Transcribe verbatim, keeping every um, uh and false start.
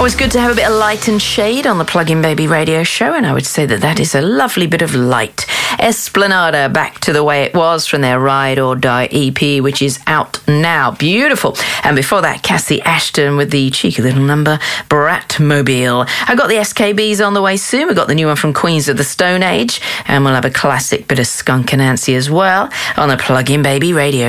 Always good to have a bit of light and shade on the Plug-in Baby radio show, and I would say that that is a lovely bit of light. Esplanada, Back to the Way It Was, from their Ride or Die E P, which is out now. Beautiful. And before that, Cassie Ashton with the cheeky little number, Bratmobile. I've got the S K Bs on the way soon. We've got the new one from Queens of the Stone Age, and we'll have a classic bit of Skunk Anansie as well on the Plug-in Baby radio